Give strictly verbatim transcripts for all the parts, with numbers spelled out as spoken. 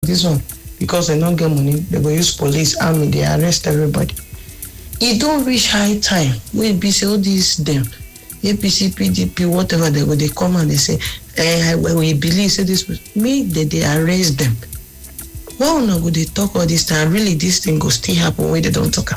this one, because they don't get money, they go use police, army, they arrest everybody. It don't reach high time. We be say all these them, A P C, P D P, whatever, they go, they come and they say, eh, we believe, say this, make they, they arrest them. Why not go they talk all this time? Really, this thing go still happen when they don't talk.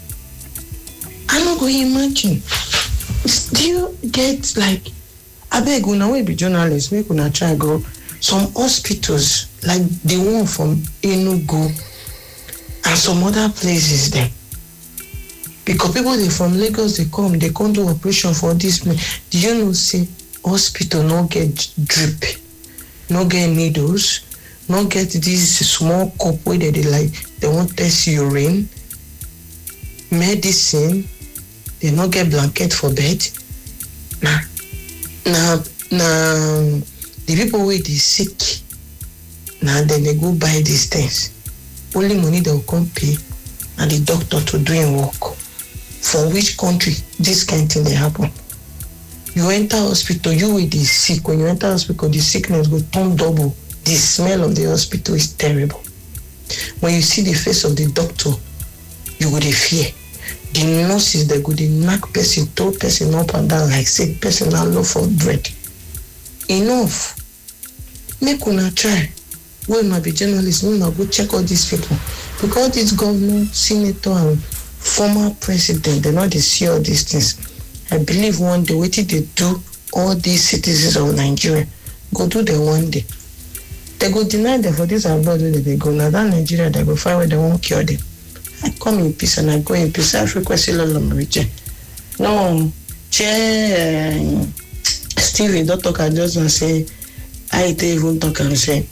I don't go imagine. Still get like, I beg you now, we be journalists, we gonna try go some hospitals like the one from Enugu and some other places there. Because people they from Lagos, they come, they come do operation for this. Do you know, say, hospital no get drip, no get needles, no get this small cup where they, they like, they want test urine, medicine, they no get blanket for bed. Nah, nah, nah, the people where they sick, now then they go buy these things. Only money they will come pay and the doctor to doing work. For which country this kind of thing they happen? You enter hospital, you will be sick. When you enter hospital, the sickness will turn double. The smell of the hospital is terrible. When you see the face of the doctor, you would fear. The nurses, they go they knock person, throw person up and down like sick person and loaf for bread. Enough. Make una try. We might be journalists, we might go check all these people. Because this governor, senator, and former president, they know they see all these things. I believe one day, what did they do all these citizens of Nigeria? Go do them one day. They go deny them for this abroad where they go. Now that Nigeria, they go find where they won't cure them. I come in peace and I go in peace. I request a lot of no, Chair uh, Stevie, don't talk and just and say, I even talk and say,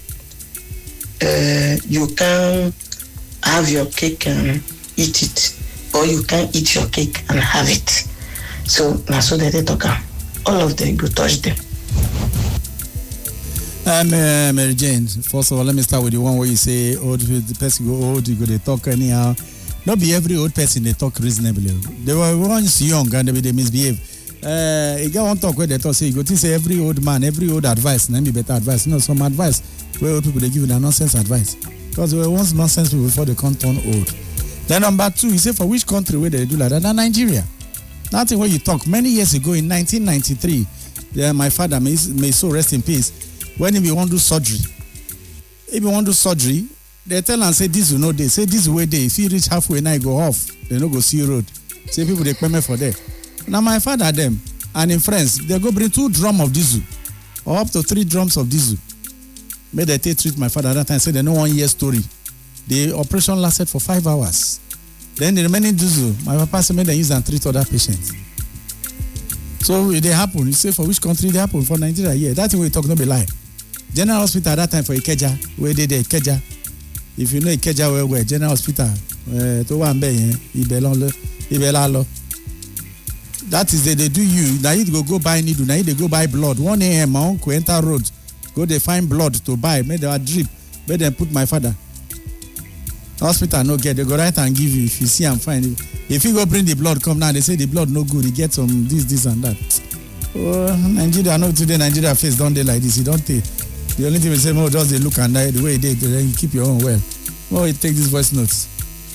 uh, you can have your cake and eat it, or you can eat your cake and have it. So now so that they talk, all of them go touch them. Um, uh, Mary Jane, first of all, let me start with the one where you say old the person go old, you go they talk anyhow. Not be every old person they talk reasonably. They were once young and they, they misbehave. Uh, you go on talk where they talk say you go to say every old man, every old advice, and be better advice. No, some advice where old people they give you the nonsense advice because they were once nonsense people before they can't turn old. Then number two, you say for which country where they do like that? Now Nigeria. Nothing where you talk many years ago in nineteen ninety-three. Yeah, my father may may so rest in peace. When he want to do surgery, if you want to do surgery, they tell and say this will no day. Say this way day. If you reach halfway now, you go off. They no go see road. Say people they pay for that. Now my father them and in France they go bring two drums of diesel or up to three drums of diesel. May they take treat my father at that time. Say they know one year story. The operation lasted for five hours. Then the remaining diesel, my papa said may they use and treat other patients. So they happen. You say for which country they happen? For Nigeria, yeah. That's what we talk, no be lie. General Hospital at that time for Ikeja, where they did Ikeja. If you know Ikeja where where General Hospital, to one bay, Ibelalo, Ibelalo. That is they, they do you. Now you go go buy needle. Now you they go buy blood. one a.m. my uncle enter road. Go they find blood to buy. Make them drip. Make them put my father. Hospital no get. They go right and give you. If you see I'm fine. If you go bring the blood, come now. They say the blood no good. You get some this, this and that. Oh, Nigeria, I know today Nigeria face don't they like this. You don't take. The only thing we say, oh, just they look and the way they do, then you keep your own well. Oh, you take these voice notes.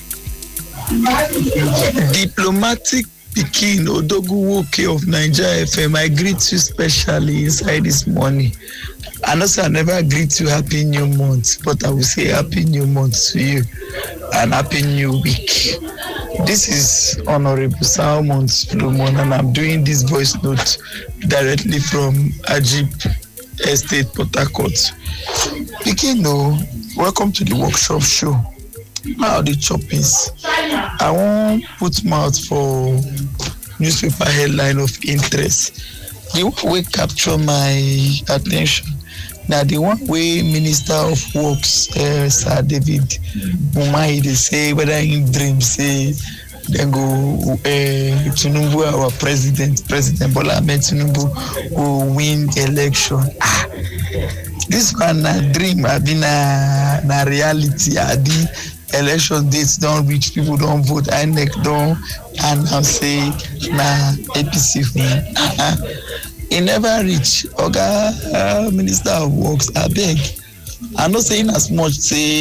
Diplomatic Pekin Odoguwoke of Nigeria F M, I greet you specially inside this morning. I know say I never greet you happy new month, but I will say happy new month to you and happy new week. This is Honorable Salmon Solomon and I'm doing this voice note directly from Ajib Estate, Port Harcourt. Pekin, no, welcome to the workshop show. How the choppings? I won't put mouth for newspaper headline of interest. The one way capture my attention. Now the one way Minister of Works, uh, Sir David Umahi, they say whether in dream say then go uh, Tinubu, our president, President Bola Ahmed Tinubu will win the election. Ah, this one a dream, I been a, a reality. I the election dates don't reach, people don't vote. I N E C don't, and I'm say na A P C win. It never reach. Oga uh, Minister of Works, I beg. I'm not saying as much say.